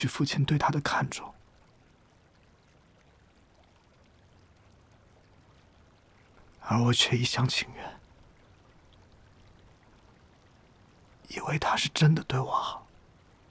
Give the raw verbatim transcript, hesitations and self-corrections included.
是父亲对他的看重，而我却一厢情愿，以为他是真的对我好。